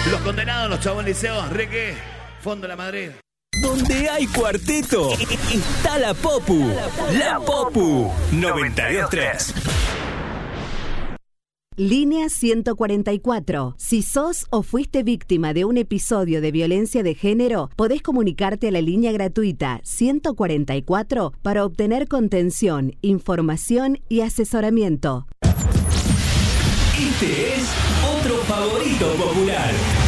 Los condenados, los chavos liceos, Reque, Fondo La Madrid. Donde hay cuarteto, está la Popu. La Popu 92.3. Línea 144. Si sos o fuiste víctima de un episodio de violencia de género, podés comunicarte a la línea gratuita 144 para obtener contención, información y asesoramiento. Este es otro favorito popular.